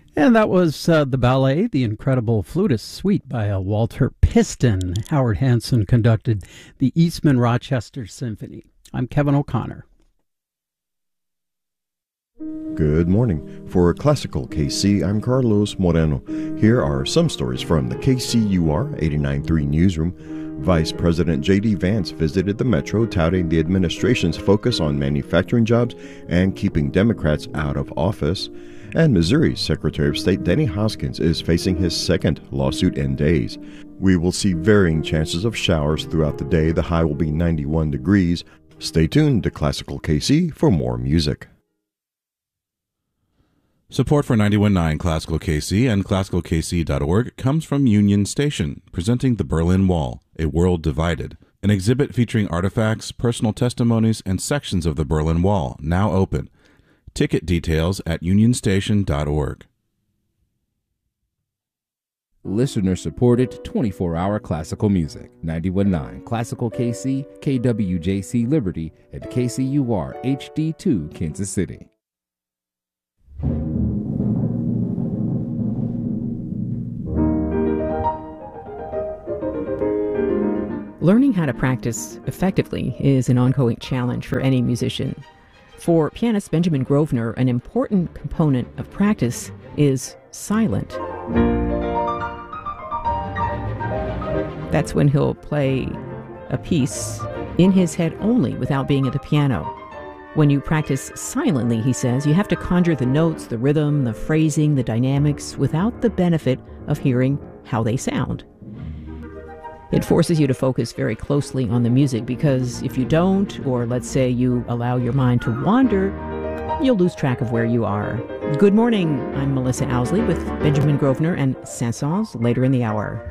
And that was the ballet, The Incredible Flutist Suite by Walter Piston. Howard Hanson conducted the Eastman Rochester Symphony. I'm Kevin O'Connor. Good morning. For Classical KC, I'm Carlos Moreno. Here are some stories from the KCUR 89.3 newsroom. Vice President J.D. Vance visited the Metro, touting the administration's focus on manufacturing jobs and keeping Democrats out of office. And Missouri's Secretary of State Denny Hoskins is facing his second lawsuit in days. We will see varying chances of showers throughout the day. The high will be 91 degrees. Stay tuned to Classical KC for more music. Support for 91.9 Classical KC and ClassicalKC.org comes from Union Station, presenting The Berlin Wall, A World Divided, an exhibit featuring artifacts, personal testimonies, and sections of the Berlin Wall, now open. Ticket details at unionstation.org. Listener-supported 24-hour classical music. 91.9 Classical KC, KWJC Liberty, and KCUR HD2 Kansas City. Learning how to practice effectively is an ongoing challenge for any musician. For pianist Benjamin Grosvenor, an important component of practice is silent. That's when he'll play a piece in his head only without being at the piano. When you practice silently, he says, you have to conjure the notes, the rhythm, the phrasing, the dynamics without the benefit of hearing how they sound. It forces you to focus very closely on the music because if you don't, or let's say you allow your mind to wander, you'll lose track of where you are. Good morning. I'm Melissa Owsley with Benjamin Grosvenor and Saint-Saëns later in the hour.